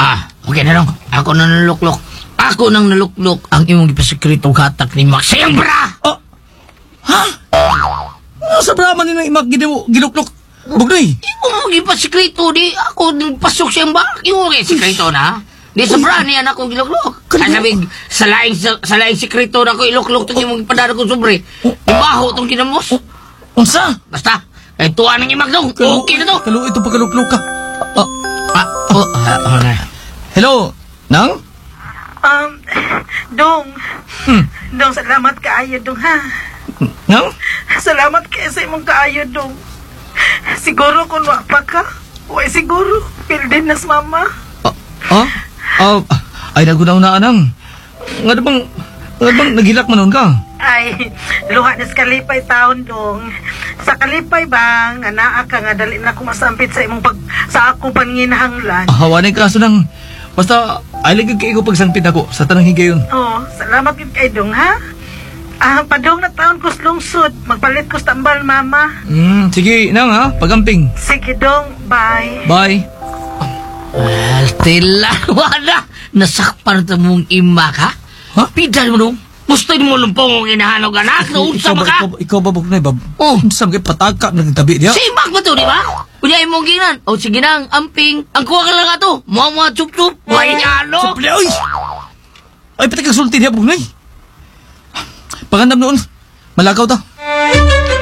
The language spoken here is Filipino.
Okay na lang. Ako nang naluklok. Ako nang naluklok ang imong ipasikretong hatak ni Max. Siyembra! Ha? Sa brahman ni nang imak giluklok. Bugnoy. Imo mo ipasikreto di. Ako din pasok siyang ba? Imo mo sikreto na. Di sobra niyan ako giluklok. Kaya sabing sa laing sikreto na ko iluklok itong imong ipadara ko sobre. Ibaho itong kinamos. Unsa? Basta. Kaya tuwa ng imag daw. Okay na to. Kalu ito pagkaluklok ka. Hello, Nang? Dong. Dong, salamat kaayo, Dong, ha? Nang? Salamat kayo sa imong kaayo, Dong. Siguro kung wapa ka, way siguro, pildin nas mama. Ay, nagunaw na, Anang. Nga bang nagilak manon ka? Ay, luha na sa kalipay taon, Dong. Sa kalipay bang, anaa ka nga, dali na kumasampit sa imong sa akong paninginahanglan. Hawanay kaso nang, basta, ay lagig kayo pagsangpit ako sa tanang higayon. Salamat yun kay Dong, ha? Padong na taon ko sa lungsod. Magpalit ko sa tambal, mama. Sige, Nang, ha? Pagamping. Sige, Dong. Bye. Bye. Tila, wala. Nasakpan ito mong imak, ha? Ha? Pidal mo nung. Gusto mo lumpong ang inahanog anak. Naunsa ba ka? Ikaw ba, Buknoy, ba? Saan kayo patagka nagtabi niya? Si imak ba to, di ba? Unyay mong ginan. Sige na, amping. Ang kuha ka lang nga to. Mga chup-chup. Mayano. Suple, oy! Ay, pati kagsulti niya, Buknoy. Pagandam noon. Malakaw ta.